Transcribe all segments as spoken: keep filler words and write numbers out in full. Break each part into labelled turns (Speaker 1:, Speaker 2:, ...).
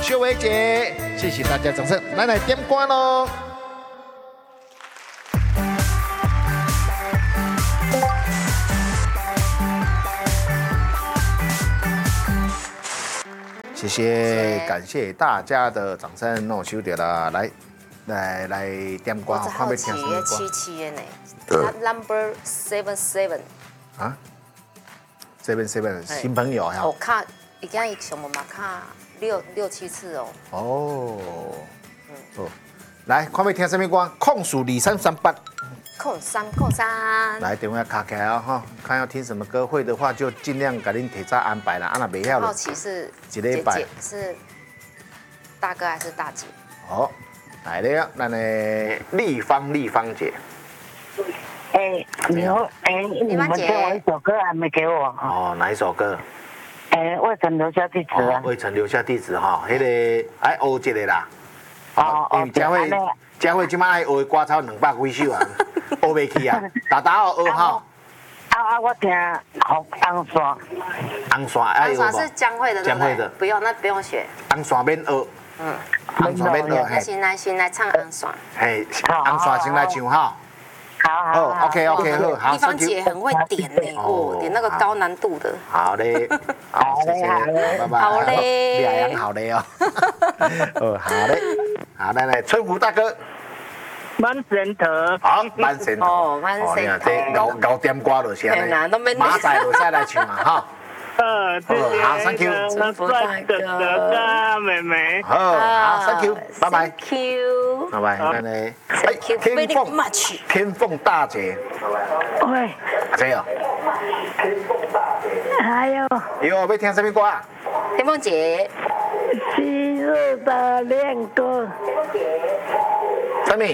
Speaker 1: 秀薇姐，谢谢大家掌声，来来点歌喽。谢谢，感谢大家的掌声，那我收到了，来来来点歌，
Speaker 2: 我只好奇耶，七七耶呢，他 number seven seven
Speaker 1: 啊 ，seven seven 新朋友呀，
Speaker 2: 我看已经以前我们看六六七次哦。
Speaker 1: 哦，哦，来，看要听什么歌？控诉二三三八。
Speaker 2: 空三空三，
Speaker 1: 来电话卡起来哦哈，看要听什么歌，会的话就尽量给您提早安排啦，啊那袂晓
Speaker 2: 好奇是
Speaker 1: 一礼拜
Speaker 2: 是大哥还是大姐？
Speaker 1: 好，来了，咱的立方立方姐。
Speaker 3: 哎，你好，哎，你们给我一首歌还没给我？
Speaker 1: 哦，哪一首歌？
Speaker 3: 哎，未曾留下地址啊。
Speaker 1: 未曾留下地址哈，迄个爱学一个啦。
Speaker 3: 哦哦，
Speaker 1: 佳慧，佳慧即摆爱学歌超两百几首啊。学袂去啊，打打哦学哈。
Speaker 3: 啊啊，我听红红山。
Speaker 1: 红山爱学
Speaker 2: 红山是江蕙的，
Speaker 1: 江蕙的，
Speaker 2: 不用，那不用学。
Speaker 1: 红山免学。嗯。红山免学。
Speaker 2: 那先来先来唱红山。
Speaker 1: 嘿，红山先来唱哈。
Speaker 3: 好好
Speaker 1: 好 ，OK OK 好，好。
Speaker 2: 地方姐很会点呢，哦，点那个高难度的。
Speaker 1: 好嘞，好，谢谢，拜拜。
Speaker 2: 好嘞，
Speaker 1: 李海洋好嘞哦。哦，好嘞，好，来来，春福大哥。
Speaker 3: 万神头，
Speaker 1: 好，万神头，
Speaker 2: 哦，万神头，
Speaker 1: 这搞搞点歌就行了，马仔就再来唱啊，哈。
Speaker 3: 呃，
Speaker 1: 好 ，Thank you，
Speaker 2: 春福大
Speaker 3: 哥，妹妹，
Speaker 1: 好，好 ，Thank you， 拜拜
Speaker 2: ，Thank you，
Speaker 1: 拜拜，那呢，
Speaker 2: 哎，天凤，
Speaker 1: 天凤大姐，
Speaker 3: 喂，
Speaker 1: 谁哦？
Speaker 3: 还有，
Speaker 1: 哟，要听什么歌啊？
Speaker 2: 天凤姐，
Speaker 3: 昔日的恋歌，
Speaker 1: 什么？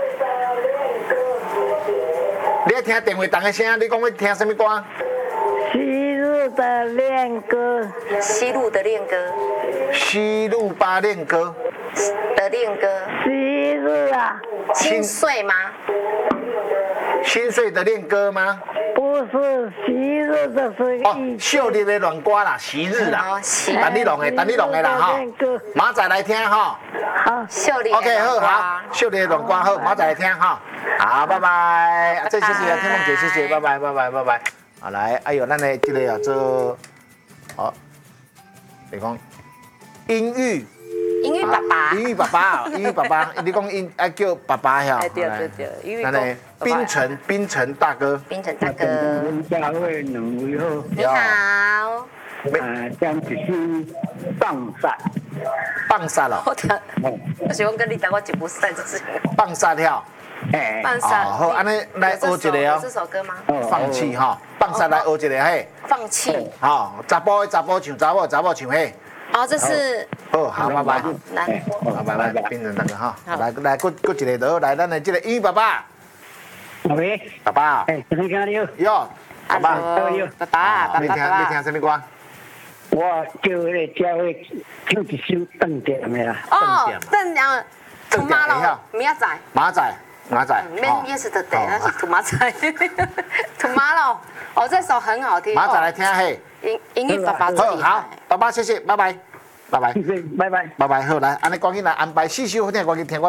Speaker 1: 你要听电话筒的声，你讲要听什么歌？
Speaker 3: 昔日的恋歌，
Speaker 2: 西路的恋歌，
Speaker 1: 西路八恋歌
Speaker 2: 的恋歌，
Speaker 3: 昔日啊，
Speaker 2: 心碎吗？
Speaker 1: 心碎的恋歌吗？
Speaker 3: 不是昔日的是
Speaker 1: 哦，秀丽的软歌啦，昔日啦，等你弄的，等你弄的啦哈，马仔来听哈。
Speaker 3: 好，
Speaker 2: 秀丽
Speaker 1: OK 好好，秀丽的软歌好，马仔来听哈。好，拜拜，这谢谢天凤姐，谢谢，拜拜，拜拜，拜拜。好来，哎呦，咱的这个要做，好，你讲英语，
Speaker 2: 英语爸爸，
Speaker 1: 英语爸爸，英语爸爸，你讲英爱叫爸爸呀？
Speaker 2: 哎对对对，英语。
Speaker 1: 咱的冰城，冰城大哥，
Speaker 2: 冰城大哥，
Speaker 3: 佳慧两位好，
Speaker 2: 你好。
Speaker 3: 呃，将一首放杀，
Speaker 1: 放杀了，
Speaker 2: 我听，我喜欢跟你打，我就不赛这是。
Speaker 1: 放杀跳。
Speaker 3: 哎，
Speaker 2: 放杀，
Speaker 1: 好，安尼来学一个哦。
Speaker 2: 这首歌吗？
Speaker 1: 放弃哈，放杀来学一个嘿。
Speaker 2: 放弃。
Speaker 1: 好，查甫的查甫唱，查某的查某唱嘿。
Speaker 2: 哦，这是。
Speaker 1: 好，好，拜拜。
Speaker 2: 来，
Speaker 1: 拜拜拜，冰城大哥哈。来来，搁搁一个就来，咱的这个英语爸爸。
Speaker 3: 喂，
Speaker 1: 爸爸。
Speaker 3: 哎，怎么讲你？
Speaker 1: 哟，爸爸。
Speaker 2: 爸爸，爸爸，
Speaker 1: 你听你听什么歌？
Speaker 3: 我叫那个佳慧唱一首邓点的啦。
Speaker 2: 哦，邓点。土马咯，明仔。
Speaker 1: 马仔。马仔，
Speaker 2: 免 yesterday， 那是土马仔，土马咯。哦，这首很好听。
Speaker 1: 马仔来听嘿。
Speaker 2: 英英语爸爸最厉害。
Speaker 1: 好，爸爸谢谢，拜拜，拜拜，
Speaker 3: 拜拜，
Speaker 1: 拜拜，好来，安尼赶紧来安排四首好听，赶紧听我。